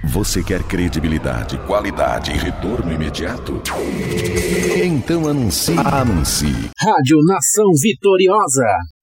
Você quer credibilidade, qualidade e retorno imediato? Então anuncie. Rádio Nação Vitoriosa.